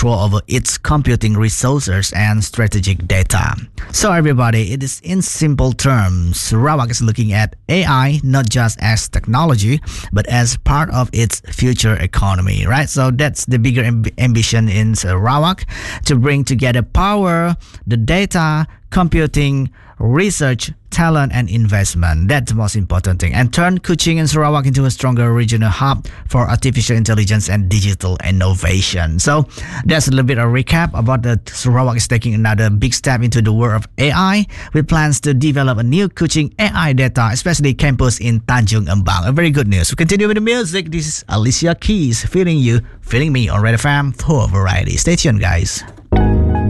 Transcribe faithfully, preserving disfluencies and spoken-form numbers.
control over its computing resources and strategic data. So everybody, it is in simple terms, Sarawak is looking at A I not just as technology, but as part of its future economy, right? So that's the bigger amb- ambition in Sarawak, to bring together power, the data, computing, research, talent, and investment. That's the most important thing. And turn Kuching and Sarawak into a stronger regional hub for artificial intelligence and digital innovation. So that's a little bit of recap about the Sarawak is taking another big step into the world of A I with plans to develop a new Kuching A I data, especially campus in Tanjung Embang. A very good news. We continue with the music. This is Alicia Keys, feeling you, feeling me on Red F M for variety. Stay tuned, guys.